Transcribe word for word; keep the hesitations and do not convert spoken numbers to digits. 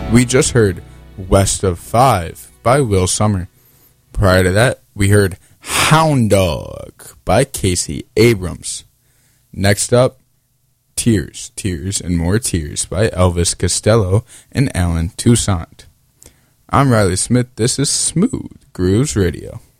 We just heard West of Five by Will Summer. Prior to that, we heard Hound Dog by Casey Abrams. Next up, Tears, Tears, and More Tears by Elvis Costello and Alan Toussaint. I'm Riley Smith. This is Smooth Grooves Radio.